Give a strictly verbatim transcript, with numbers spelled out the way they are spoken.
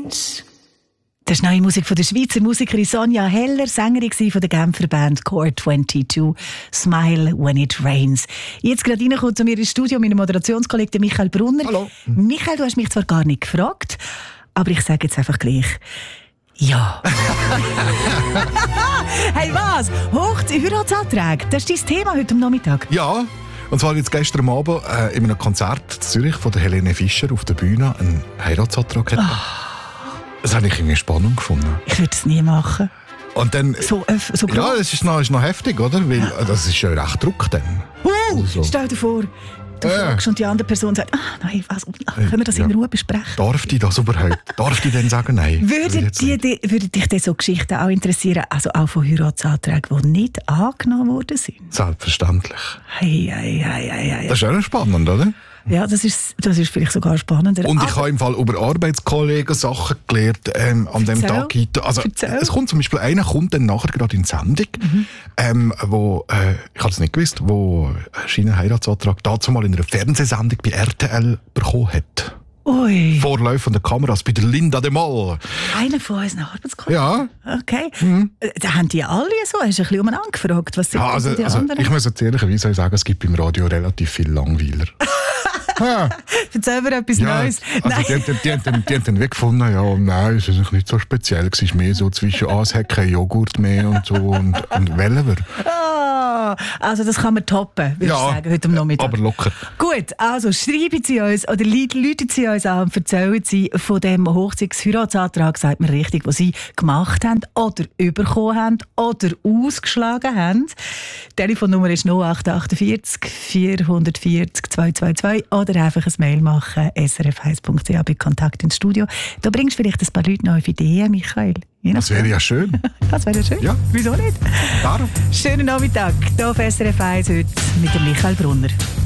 Rains. Das ist neue Musik von der Schweizer Musikerin Sonja Heller, Sängerin von der Genfer Band Core zweiundzwanzig. Smile when it rains. Jetzt gerade reinkommt zu mir ins Studio mein Moderationskollege Michael Brunner. Hallo. Michael, du hast mich zwar gar nicht gefragt, aber ich sage jetzt einfach gleich ja. Hey, was? Hochze- Heiratsanträge, das ist dein Thema heute am Nachmittag. Ja, und zwar jetzt gestern Abend äh, in einem Konzert in Zürich von der Helene Fischer auf der Bühne einen Heiratsantrag hatte. Oh. Das habe ich irgendwie spannend gefunden. Ich würde es nie machen. Und dann, so, äh, so ja, das ist noch, ist noch heftig, oder? Weil ja. Das ist ja recht Druck dann. Uh, also. Stell dir vor, du äh. fragst und die andere Person sagt, ah, nein, was, können wir das ja. in Ruhe besprechen? Darf die das überhaupt? Darf die denn sagen, nein? Würde, die, die, würde dich diese so Geschichten auch interessieren, also auch von Heiratsanträgen, die nicht angenommen worden sind? Selbstverständlich. Hey, hey, hey, hey, hey. Das ist auch spannend, oder? Ja, das ist, das ist vielleicht sogar spannender. Und ich habe im Fall über Arbeitskollegen Sachen gelernt ähm, an dem Tag. Also, es kommt zum Beispiel einer, kommt dann nachher gerade in die Sendung, mhm. ähm, wo, äh, ich habe es nicht gewusst, wo einen Heiratsantrag dazu mal in einer Fernsehsendung bei R T L bekommen hat. Ui. Vorlaufende Kameras bei der Linda de Mol. Einer von unseren Arbeitskollegen? Ja. Okay. Mhm. Da haben die alle so, hast du ein bisschen umeinander gefragt, was sind ja, also, die also, anderen? Ich muss jetzt ehrlicherweise sagen, es gibt beim Radio relativ viel Langweiler. Ja. Erzähl mir etwas ja, Neues. Also die, die, die, die, haben, die haben dann wie gefunden, ja, nein, es ist nicht so speziell. Es ist mehr so zwischen, ah, es hat kein Joghurt mehr und so. Und, und Wellever. Ah, also das kann man toppen, würde ja, ich sagen, heute am Nachmittag. Aber locker. Gut, also schreiben Sie uns oder läuten Sie uns an und erzählen Sie von dem Hochzeits-Heiratsantrag, sagt man richtig, den Sie gemacht haben oder bekommen haben oder ausgeschlagen haben. Die Telefonnummer ist null acht acht vier vier vier vier zwei zwei zwei oder einfach ein Mail machen, s r f eins punkt c h bei Kontakt ins Studio. Da bringst du vielleicht ein paar Leute noch auf Ideen, Michael. Das wäre ja schön. Das wäre ja schön. Ja. Wieso nicht? Darum. Schönen Nachmittag hier auf S R F eins heute mit dem Michael Brunner.